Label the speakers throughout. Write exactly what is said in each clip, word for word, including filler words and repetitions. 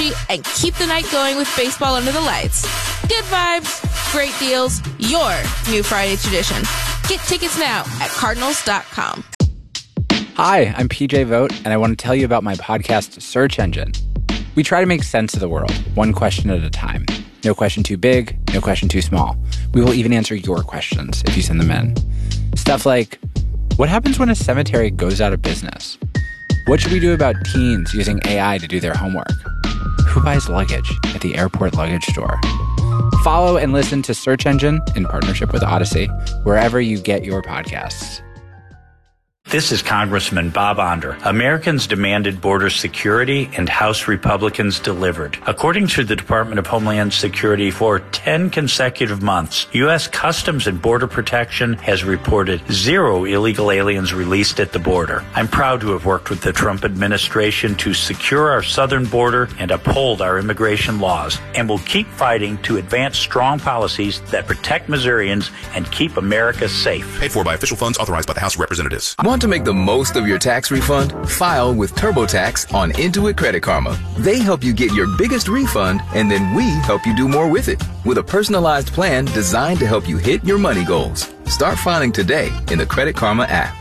Speaker 1: party and keep the night going with baseball under the lights. Good vibes, great deals, your new Friday tradition. Get tickets now at Cardinals dot com.
Speaker 2: Hi, I'm P J Vogt, and I want to tell you about my podcast, Search Engine. We try to make sense of the world, one question at a time. No question too big, no question too small. We will even answer your questions if you send them in. Stuff like, what happens when a cemetery goes out of business? What should we do about teens using A I to do their homework? Who buys luggage at the airport luggage store? Follow and listen to Search Engine in partnership with Odyssey, wherever you get your podcasts.
Speaker 3: This is Congressman Bob Onder. Americans demanded border security, and House Republicans delivered. According to the Department of Homeland Security, for ten consecutive months, U S Customs and Border Protection has reported zero illegal aliens released at the border. I'm proud to have worked with the Trump administration to secure our southern border and uphold our immigration laws, and will keep fighting to advance strong policies that protect Missourians and keep America safe.
Speaker 4: Paid for by official funds authorized by the House of Representatives.
Speaker 5: Want to make the most of your tax refund? File with TurboTax on Intuit Credit Karma. They help you get your biggest refund, and then we help you do more with it with a personalized plan designed to help you hit your money goals. Start filing today in the Credit Karma app.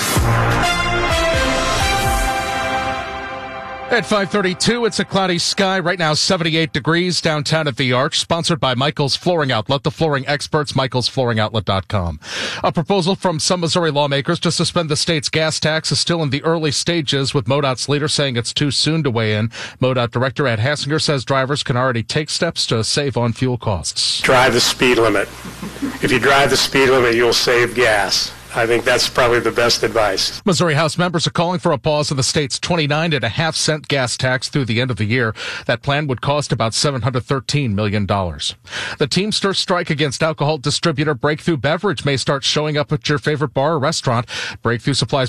Speaker 6: At five thirty-two, it's a cloudy sky. Right now, seventy-eight degrees downtown at the Arch. Sponsored by Michael's Flooring Outlet, the flooring experts, michaels flooring outlet dot com. A proposal from some Missouri lawmakers to suspend the state's gas tax is still in the early stages, with MoDOT's leader saying it's too soon to weigh in. MoDOT Director Ed Hassinger says drivers can already take steps to save on fuel costs.
Speaker 7: Drive the speed limit. If you drive the speed limit, you'll save gas. I think that's probably the best advice.
Speaker 6: Missouri House members are calling for a pause of the state's twenty-nine and a half cent gas tax through the end of the year. That plan would cost about seven hundred thirteen million dollars. The Teamsters strike against alcohol distributor Breakthrough Beverage may start showing up at your favorite bar or restaurant. Breakthrough supplies